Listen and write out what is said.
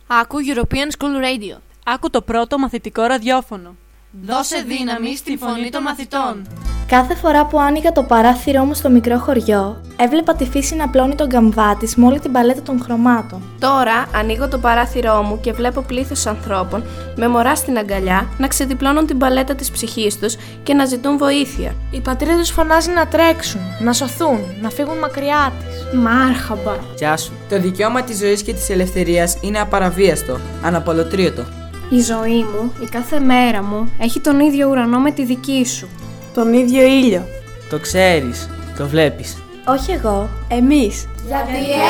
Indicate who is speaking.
Speaker 1: Άκου European School Radio.
Speaker 2: Άκου το πρώτο μαθητικό ραδιόφωνο.
Speaker 1: Δώσε δύναμη στη φωνή των μαθητών.
Speaker 3: Κάθε φορά που άνοιγα το παράθυρό μου στο μικρό χωριό, έβλεπα τη φύση να πλώνει τον καμβά της με όλη την παλέτα των χρωμάτων.
Speaker 4: Τώρα ανοίγω το παράθυρό μου και βλέπω πλήθος ανθρώπων με μωρά στην αγκαλιά να ξεδιπλώνουν την παλέτα της ψυχής τους και να ζητούν βοήθεια.
Speaker 5: Η πατρίδα τους φωνάζει να τρέξουν, να σωθούν, να φύγουν μακριά της.
Speaker 4: Μάρχαμπα.
Speaker 6: Γεια σου. Το δικαίωμα της ζωής και της ελευθερίας είναι απαραβίαστο, αναπολωτρίωτο.
Speaker 7: Η ζωή μου, η κάθε μέρα μου, έχει τον ίδιο ουρανό με τη δική σου.
Speaker 8: Τον ίδιο ήλιο.
Speaker 6: Το ξέρεις, το βλέπεις.
Speaker 3: Όχι εγώ, εμείς.
Speaker 4: Γιατί